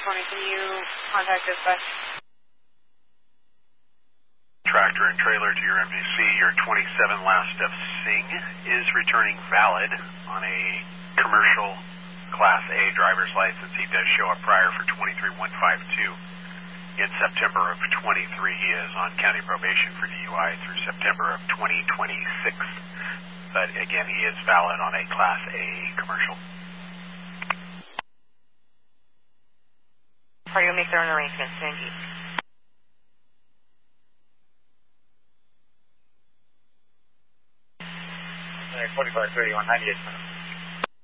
620, can you contact dispatch? Tractor and trailer to your MDC, your 27 last of Sing is returning valid on a commercial Class A driver's license. He does show up prior for 23152 in September of 23. He is on county probation for DUI through September of 2026. But again, he is valid on a Class A commercial. Are you make their own arrangements, thank you. 4531, 98.